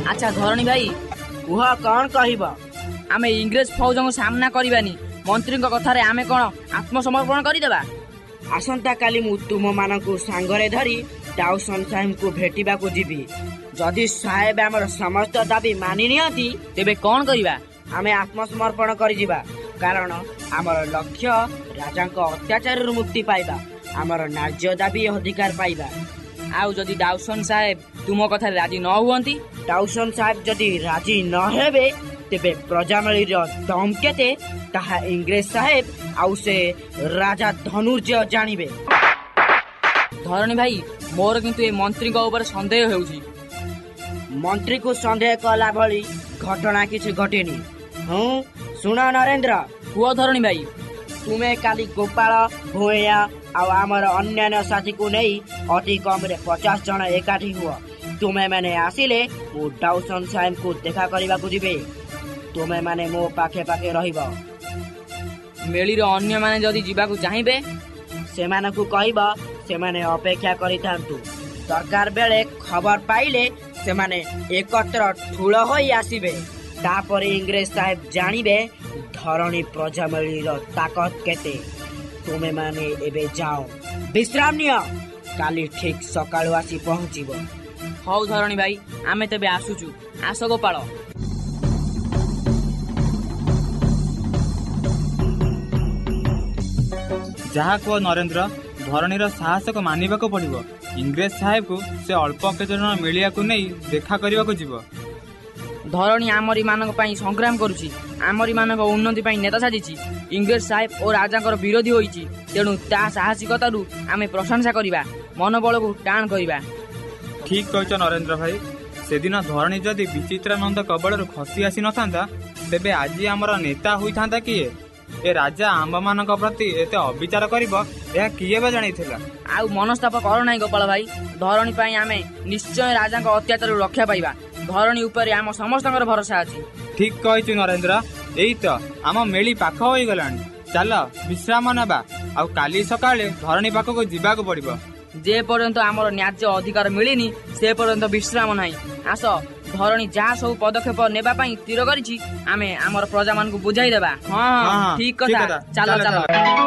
ଆଚ୍ଛା ଧରଣୀ ଭାଇ କୁହ କଣ କହିବ? ଆମେ ଇଂରେଜ ଫୌଜଙ୍କୁ ସାମ୍ନା କରିବାନି, ମନ୍ତ୍ରୀଙ୍କ କଥାରେ ଆମେ କଣ ଆତ୍ମସମର୍ପଣ କରିଦେବା? ଆସନ୍ତା କାଲି ମୁଁ ତୁମମାନଙ୍କୁ ସାଙ୍ଗରେ ଧରି ଡାଉସନ ସାହେବଙ୍କୁ ଭେଟିବାକୁ ଯିବି। ଯଦି ସାହେବ ଆମର ସମସ୍ତ ଦାବି ମାନି ନିଅନ୍ତି ତେବେ କଣ କରିବା? ଆମେ ଆତ୍ମସମର୍ପଣ କରିଯିବା, କାରଣ ଆମର ଲକ୍ଷ୍ୟ ରାଜାଙ୍କ ଅତ୍ୟାଚାରରୁ ମୁକ୍ତି ପାଇବା, ଆମର ନ୍ୟାଯ୍ୟ ଦାବି ଅଧିକାର ପାଇବା। ଆଉ ଯଦି ଡାଉସନ ସାହେବ ତୁମ କଥାରେ ରାଜି ନ ହୁଅନ୍ତି? ଡାଉସନ ସାହେବ ଯଦି ରାଜି ନ ହେବେ ତେବେ ପ୍ରଜାମେଳିର ଦମ କେତେ ତାହା ଇଂରେଜ ସାହେବ ଆଉ ସେ ରାଜା ଧନୁର୍ଜୟ ଜାଣିବେ। ଧରଣୀ ଭାଇ ମୋର କିନ୍ତୁ ଏ ମନ୍ତ୍ରୀଙ୍କ ଉପରେ ସନ୍ଦେହ ହେଉଛି। ମନ୍ତ୍ରୀକୁ ସନ୍ଦେହ କଲା ଭଳି ଘଟଣା କିଛି ଘଟିନି। ହଁ ଶୁଣ ନରେନ୍ଦ୍ର। କୁହ ଧରଣୀ ଭାଇ। ତୁମେ କାଲି ଗୋପାଳ ଭୂୟାଁ ଆଉ ଆମର ଅନ୍ୟାନ୍ୟ ସାଥୀକୁ ନେଇ ଅତି କମରେ 50 ଜଣ ଏକାଠି ହୁଅ। ତୁମେ ମାନେ ଆସିଲେ ମୁଁ ଡାଉସନ ସାହେବଙ୍କୁ ଦେଖା କରିବାକୁ ଯିବେ। ତୁମେ ମାନେ ମୋ ପାଖେ ପାଖେ ରହିବ। ମେଳିର ଅନ୍ୟମାନେ ଯଦି ଯିବାକୁ ଚାହିଁବେ ସେମାନଙ୍କୁ କହିବ ସେମାନେ ଅପେକ୍ଷା କରିଥାନ୍ତୁ। ଦରକାର ବେଳେ ଖବର ପାଇଲେ ସେମାନେ ଏକତ୍ର ଠୁଳ ହୋଇ ଆସିବେ। ତାପରେ ଇଂରେଜ ସାହେବ ଜାଣିବେ ଧରଣୀ ପ୍ରଜାମେଳିର ତାକତ କେତେ। ତୁମେ ମାନେ ଏବେ ଯାଅ, ବିଶ୍ରାମ ନିଅ। କାଲି ଠିକ ସକାଳୁ ଆସି ପହଞ୍ଚିବ। ହଉ ଧରଣୀ ଭାଇ, ଆମେ ତେବେ ଆସୁଛୁ। ଆସ ଗୋପାଳ। ଯାହା କୁହ ନରେନ୍ଦ୍ର, ଧରଣୀର ସାହସକୁ ମାନିବାକୁ ପଡ଼ିବ। ଇଂରେଜ ସାହେବକୁ ସେ ଅଳ୍ପ କେତେ ଜଣ ମେଳିଆକୁ ନେଇ ଦେଖା କରିବାକୁ ଯିବ। ଧରଣୀ ଆମରି ମାନଙ୍କ ପାଇଁ ସଂଗ୍ରାମ କରୁଛି, ଆମରି ମାନଙ୍କ ଉନ୍ନତି ପାଇଁ ନେତା ସାଜିଛି। ଇଂରେଜ ସାହେବ ଓ ରାଜାଙ୍କର ବିରୋଧୀ ହୋଇଛି, ତେଣୁ ତା ସାହସିକତାରୁ ଆମେ ପ୍ରଶଂସା କରିବା, ମନୋବଳକୁ ଟାଣ କରିବା। ଠିକ କହିଛ ନରେନ୍ଦ୍ର ଭାଇ। ସେଦିନ ଧରଣୀ ଯଦି ବିଚିତ୍ରାନନ୍ଦ କବଳରୁ ଖସି ଆସି ନଥାନ୍ତା ତେବେ ଆଜି ଆମର ନେତା ହୋଇଥାନ୍ତା କିଏ? ଏ ରାଜା ଆମ୍ଭମାନଙ୍କ ପ୍ରତି ଏତେ ଅବିଚାର କରିବ ଏହା କିଏ ବା ଜାଣିଥିଲା? ଆଉ ମନସ୍ତାପ କର ନାହିଁ ଗୋପାଳ ଭାଇ। ଧରଣୀ ପାଇଁ ଆମେ ନିଶ୍ଚୟ ରାଜାଙ୍କ ଅତ୍ୟାଚାରରୁ ରକ୍ଷା ପାଇବା। ଧରଣୀ ଉପରେ ଆମ ସମସ୍ତଙ୍କର ଭରସା ଅଛି। ଠିକ କହିଛୁ ନରେନ୍ଦ୍ର। ଏଇ ତ ଆମ ମେଳି ପାଖ ହୋଇଗଲାଣି। ଚାଲ ବିଶ୍ରାମ ନେବା, ଆଉ କାଲି ସକାଳେ ଧରଣୀ ପାଖକୁ ଯିବାକୁ ପଡ଼ିବ। ଯେ ପର୍ଯ୍ୟନ୍ତ ଆମର ନ୍ୟାଯ୍ୟ ଅଧିକାର ମିଳିନି ସେ ପର୍ଯ୍ୟନ୍ତ ବିଶ୍ରାମ ନାହିଁ। ଆସ, ଧରଣୀ ଯାହା ସବୁ ପଦକ୍ଷେପ ନେବା ପାଇଁ ସ୍ଥିର କରିଛି ଆମେ ଆମର ପ୍ରଜାମାନଙ୍କୁ ବୁଝାଇ ଦେବା। ହଁ ଠିକ କଥା। ଚାଲ ଚାଲ।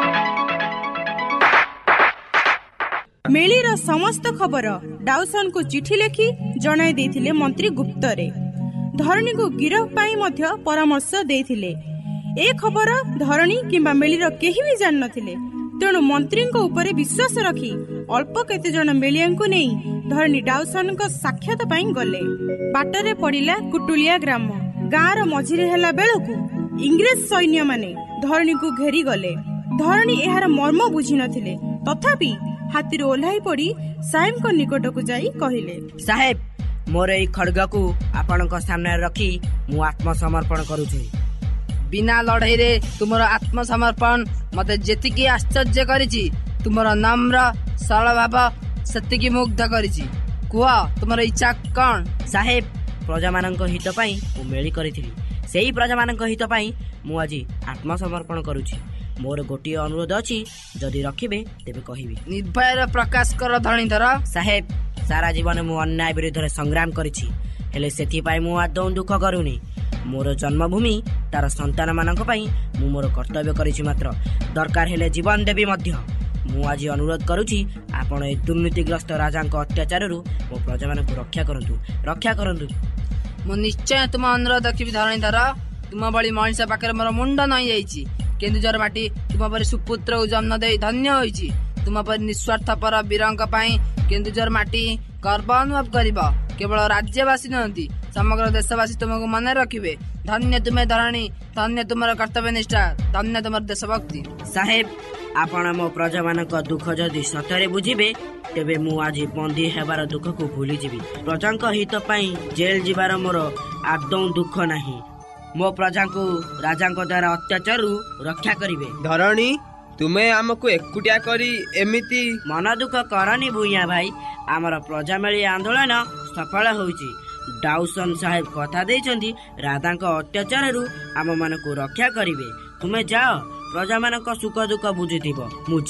ମେଳିର ସମସ୍ତ ଖବର ଡାଉସନକୁ ଚିଠି ଲେଖି ଜଣାଇ ଦେଇଥିଲେ ମନ୍ତ୍ରୀ ଗୁପ୍ତରେ। ଧରଣୀକୁ ଗିରଫ ପାଇଁ ମଧ୍ୟ ପରାମର୍ଶ ଦେଇଥିଲେ। ଏ ଖବର ଧରଣୀ କିମ୍ବା ମେଳିର କେହି ବି ଜାଣିନଥିଲେ। ତେଣୁ ମନ୍ତ୍ରୀଙ୍କ ଉପରେ ବିଶ୍ୱାସ ରଖି ଅଳ୍ପ କେତେ ଜଣ ମେଳିଆଙ୍କୁ ନେଇ ଧରଣୀ ଡାଉସନଙ୍କ ସାକ୍ଷାତ ପାଇଁ ଗଲେ। ବାଟରେ ପଡ଼ିଲା କୁଟୁଳିଆ ଗ୍ରାମ। ଗାଁର ମଝିରେ ହେଲା ବେଳକୁ ଇଂରେଜ ସୈନ୍ୟମାନେ ଧରଣୀକୁ ଘେରି ଗଲେ। ଧରଣୀ ଏହାର ମର୍ମ ବୁଝି ନଥିଲେ, ତଥାପି ହାତୀରୁ ଓହ୍ଲାଇ ପଡ଼ି ସାହେବଙ୍କ ନିକଟକୁ ଯାଇ କହିଲେ, ସାହେବ, ମୋର ଏଇ ଖଡ୍ଗକୁ ଆପଣଙ୍କ ସାମ୍ନାରେ ରଖି ମୁଁ ଆତ୍ମସମର୍ପଣ କରୁଛି। ବିନା ଲଢ଼େଇରେ ତୁମର ଆତ୍ମସମର୍ପଣ ମତେ ଯେତିକି ଆଶ୍ଚର୍ଯ୍ୟ କରିଛି, ତୁମର ନମ୍ର ସରଳ ଭାବ ସେତିକି ମୁଗ୍ଧ କରିଛି। କୁହ, ତୁମର ଇଚ୍ଛା କଣ? ସାହେବ, ପ୍ରଜାମାନଙ୍କ ହିତ ପାଇଁ ମୁଁ ମେଳି କରିଥିଲି। ସେଇ ପ୍ରଜାମାନଙ୍କ ହିତ ପାଇଁ ମୁଁ ଆଜି ଆତ୍ମସମର୍ପଣ କରୁଛି। ମୋର ଗୋଟିଏ ଅନୁରୋଧ ଅଛି, ଯଦି ରଖିବେ ତେବେ କହିବି। ନିର୍ଭୟର ପ୍ରକାଶ କର ଧରଣୀଧର। ସାହେବ, ସାରା ଜୀବନ ମୁଁ ଅନ୍ୟାୟ ବିରୁଦ୍ଧରେ ସଂଗ୍ରାମ କରିଛି, ହେଲେ ସେଥିପାଇଁ ମୁଁ ଆଦୌ ଦୁଃଖ କରୁନି। ମୋର ଜନ୍ମଭୂମି ତାର ସନ୍ତାନ ମାନଙ୍କ ପାଇଁ ମୁଁ ମୋର କର୍ତ୍ତବ୍ୟ କରିଛି, ମାତ୍ର ଦରକାର ହେଲେ ଜୀବନ ଦେବି ମଧ୍ୟ। ମୁଁ ଆଜି ଅନୁରୋଧ କରୁଛି, ଆପଣ ଏ ଦୁର୍ନୀତିଗ୍ରସ୍ତ ରାଜାଙ୍କ ଅତ୍ୟାଚାରରୁ ମୋ ପ୍ରଜାମାନଙ୍କୁ ରକ୍ଷା କରନ୍ତୁ, ରକ୍ଷା କରନ୍ତୁ। ମୁଁ ନିଶ୍ଚୟ ତୁମ ଅନୁରୋଧ ରଖିବି ଧରଣୀଧର। ତୁମ ଭଳି ମଣିଷ ପାଖରେ ମୋର ମୁଣ୍ଡ ନଇଁ ଯାଇଛି। କେନ୍ଦୁଝର ମାଟି ତୁମ ପରି ସୁପୁତ୍ରକୁ ଜନ୍ମ ଦେଇ ଧନ୍ୟ ହୋଇଛି। ତୁମ ପରି ନିଃସ୍ୱାର୍ଥପର ବୀରଙ୍କ ପାଇଁ କେନ୍ଦୁଝର ମାଟି ଗର୍ବ ଅନୁଭବ କରିବ। କେବଳ ରାଜ୍ୟବାସୀ ନୁହନ୍ତି, ସମଗ୍ର ଦେଶବାସୀ ତୁମକୁ ମନେ ରଖିବେ। ଧନ୍ୟ ତୁମେ ଧରଣୀ, ଧନ୍ୟ ତୁମର କର୍ତ୍ତବ୍ୟ ନିଷ୍ଠା, ଧନ୍ୟ ତୁମର ଦେଶଭକ୍ତି। ସାହେବ, ଆପଣ ମୋ ପ୍ରଜାମାନଙ୍କ ଦୁଃଖ ଯଦି ସତରେ ବୁଝିବେ ତେବେ ମୁଁ ଆଜି ବନ୍ଦୀ ହେବାର ଦୁଃଖକୁ ଭୁଲିଯିବି। ପ୍ରଜାଙ୍କ ହିତ ପାଇଁ ଜେଲ ଯିବାର ମୋର ଆଦୌ ଦୁଃଖ ନାହିଁ। ମୋ ପ୍ରଜାଙ୍କୁ ରାଜାଙ୍କ ଦ୍ୱାରା ଅତ୍ୟାଚାରରୁ ରକ୍ଷା କରିବେ। ଧରଣୀ, ତୁମେ ଆମକୁ ଏକୁଟିଆ କରି ଏମିତି ମନ ଦୁଃଖ କରନି ଭୂୟାଁ ଭାଇ। ଆମର ପ୍ରଜାମେଳି ଆନ୍ଦୋଳନ ସଫଳ ହୋଇଛି। ଡାଉସନ ସାହେବ କଥା ଦେଇଛନ୍ତି ରାଜାଙ୍କ ଅତ୍ୟାଚାରରୁ ଆମମାନଙ୍କୁ ରକ୍ଷା କରିବେ। ତୁମେ ଯାଅ, ପ୍ରଜାମାନଙ୍କ ସୁଖ ଦୁଃଖ ବୁଝୁଥିବ। ମୁଁ